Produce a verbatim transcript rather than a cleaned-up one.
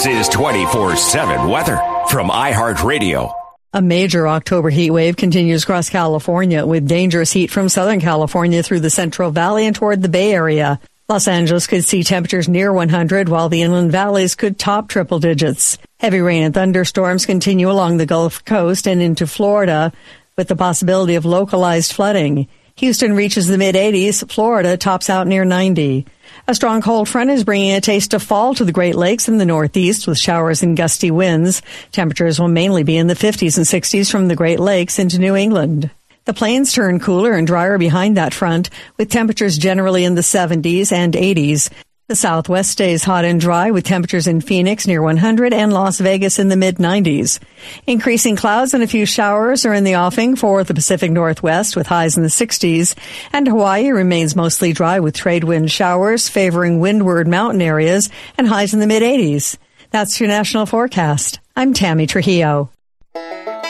This is twenty-four seven weather from iHeartRadio. A major October heat wave continues across California with dangerous heat from Southern California through the Central Valley and toward the Bay Area. Los Angeles could see temperatures near one hundred, while the inland valleys could top triple digits. Heavy rain and thunderstorms continue along the Gulf Coast and into Florida, with the possibility of localized flooding. Houston reaches the mid-eighties. Florida tops out near ninety. A strong cold front is bringing a taste of fall to the Great Lakes in the Northeast with showers and gusty winds. Temperatures will mainly be in the fifties and sixties from the Great Lakes into New England. The plains turn cooler and drier behind that front, with temperatures generally in the seventies and eighties. The Southwest stays hot and dry, with temperatures in Phoenix near one hundred and Las Vegas in the mid-nineties. Increasing clouds and a few showers are in the offing for the Pacific Northwest, with highs in the sixties. And Hawaii remains mostly dry, with trade wind showers favoring windward mountain areas and highs in the mid-eighties. That's your national forecast. I'm Tammy Trujillo.